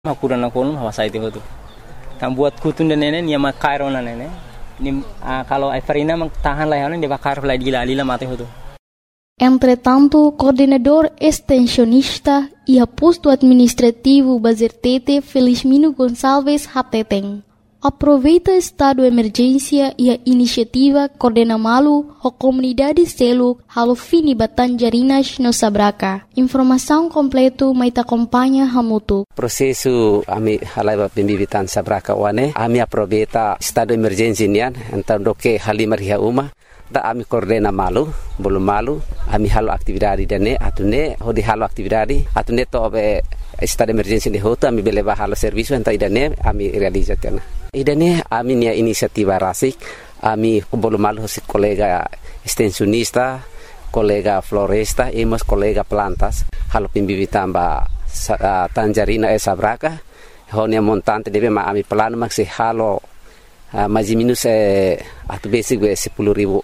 Makuran ako nun hawasay tiho tu. Tam buat kutun dan nene niya makairo na nene. Ni kalau ay farina magtahan layan dia bakar lai gila mate ho tu. Entretanto, coordenador extensionista e posto administrativo Bazertete Felizmino Gonçalves Hapteteng aproveita estado de emergência e a iniciativa Coordena Malu a comunidade Seluk halo fini Batanjarinas no Sabraka. Informação completo mai acompanha Hamutu. Prosesu ami halai pembibitan Sabraka wane ami aproveita estado de emergência nian então doke halimar ria uma da ami Coordena Malu belum malu ami halo aktividade dane atune hodi halo aktividade atune to be estado de emergência de hoto ami beleba halo serviço então idane ami realizatena. Idane ami nia inisiativa rasik ami belum malu si kolega extensionista, kolega floresta, emos kolega plantas halo pembibitan ba Tanjarina Sabraka honia montante debe ma ami plano maksi halo mais minus atu basic 10,000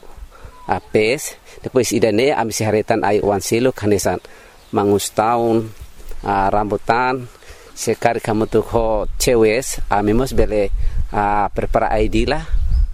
PS. Depois idane ami siharetan ai wan silo kanesan mangus tahun rambutan sekar kamu tu ho cewes ami mos bele prepara ID lah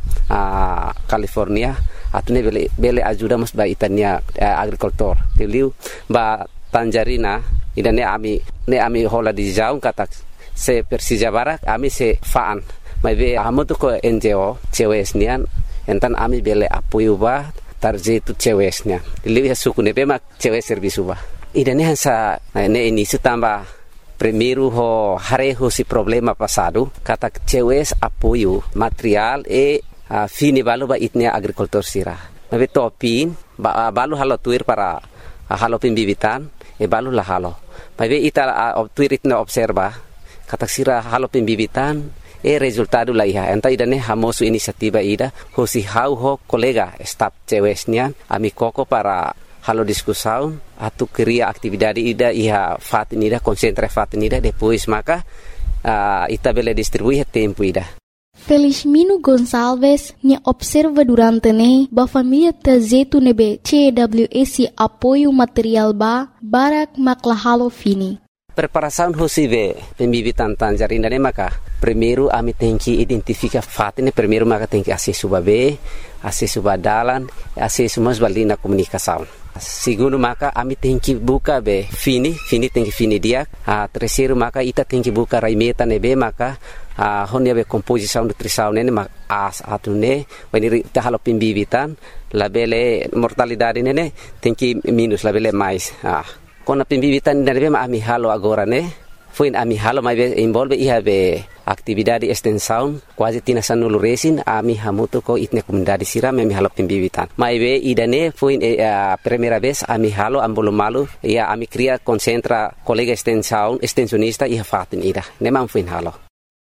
California atune bele ajuda mos ba itania agricultor teliu ba Tanjarina idane ami hola di jaung kata se Persija Barak ami se faan mai be amu tu ko NGO cewes nian entan ami bele apoio ba tarje tu cewesnya lihat suku nebe mak cewek servis ubah idane hansa ne ini setamba primeiro ho hareho si problema passado kata cewes apoio material fini balu ba itnia agricultor sira nabe topin balu halo tuir para halo pembibitan balu lah halo babe ita tuir itna observa kata sira halo pembibitan resultado lah iha enta idane hamosu inisiativa ida hosi hau ho kolega staff cewesnya ami koko para halo diskusaun atu kriya aktividade ida iha fatin ida konsentra fatin ida depois maka ita bele distribuir tempo ida. Felizmino Gonçalves nya observa durante ne ba família tazetu nebe CWS apoio material ba barak maklahalo fini. Preparação hosive pembibitan Tanjarina ne maka primeiro ami tem que identificar fatine primeiro maka tem que acesso babe acesso badalan acesso mas balina comunicação segundo maka ami tem que buka be fini tem que fini dia terceiro maka ita tem que buka raimeta nebe maka honia be composição nutrição ne as atune when ita halo pembibitan labele mortalidade ne tem que minus labele mais kona pembibitan dari bema ami halo agora ne fuin ami halo mai be involve iha be aktividade extensão quase tina sanulu resin ami hamuto ko itne comunidade sira ami halo pembibitan mai be idane fuin primeira vez ami halo ambolo malu ia ami cria concentra colega extensionista iha fatin ida nemang fuin halo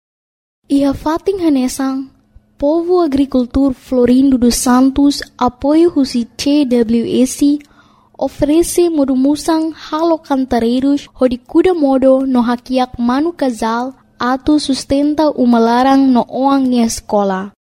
iha fatin hanesang Povo Agricultor Florindo dos Santos apoio husi CWS oferece modumusang halo cantareiros hodi kuda modo no hakiak manu casal atu sustenta umalarang no oang nia sekolah.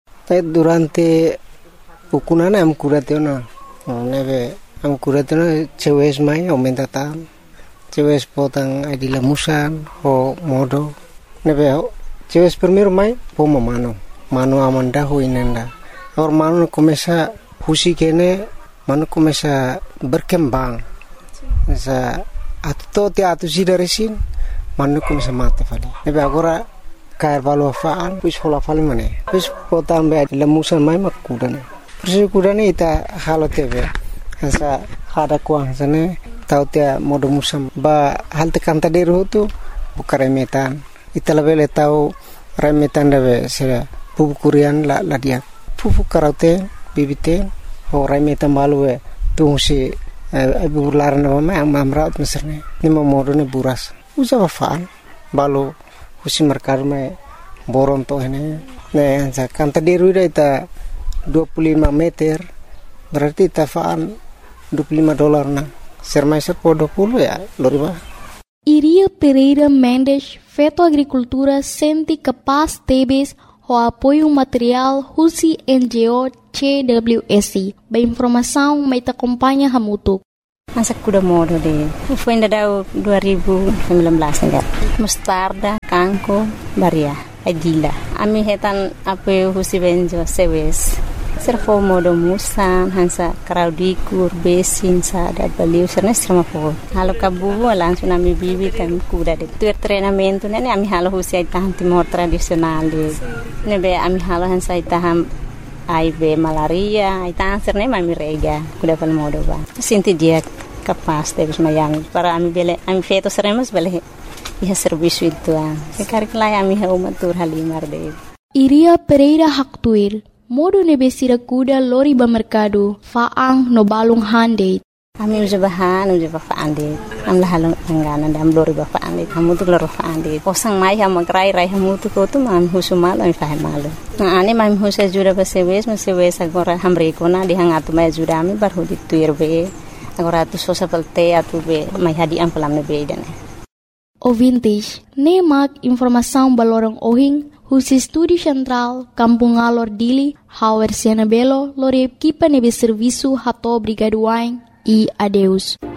Durante ukunana am kuratena neve am kuratena cewes mai aumentatam cewes potang adila musan ho modo neve cewes primeiro mai pomo mano amanda ho inenda or mano começa husi kene mano começa berkembang sa atto te atu sidaresin mano começa mate fali nebe agora cair valo faan pus hola fali mane pus potam be lemusan mai makudane pus kudane ita halo tebe sa hada kuang sane tau te modo musam ba hal te kanta deru tu bukaremetan ita lebele tau remetan debe se pupukurian la dia pupu karaute bibite orang meta malu tu si bular nama amamrat meserne ni momodo ne buras usa faan balu husi merkar me boron to ne sa kanta deru ita 25 meter berarti ta faan $25 na sermai serpo 20 ya loriba. Iria Pereira Mendes feto agricultura senti capaz tebes o apoio material husi NGO CWS. Ba informação mai ta acompanha hamutuk. Masa kuda modo deh. Foi ainda dau 2019 enggak. Mustarda, kangko, baria, adila. Ami hetan apa husi benjo sewes. Serfo modo musan, hansa kraudikur, besin, sada, baliu, serna serma po. Halo kabu, langsung ami bibit kami kuda deh. Tuer treinamento nene ami halo husi aitahan timor tradisional deh. Nebe ami halo hansa aitahan aibe malaria, aitahan serna ami rega kuda pal modo ba. Sinti dia kapas deh mayang para ami bele ami feto seremos bele ya servisu itu ah. Sekarang lah ami umatur halimar deh. Iria Pereira Haktuir. Modo nebesira kuda lori ba merkado, faang no balong handate. Ami uja faande. Am la halong anggana dam lori ba faande. Hamu tu lori faande. Osang mai ham magrai rai hamu tu ko tu man husumal ami fahe malu. Na ane mam husa jura ba sewes agora hamre ko na di hangatu mai jura ami bar hudi tuir be. Agora tu sosa pelte atu be mai hadi am pelam ne be dan. O vintage, ne mak informação balorang ohing Husi Studi Central, Kampung Alor Dili, Hauer Siena Belo, lori equipa nebe serviço Hato Brigaduain e adeus.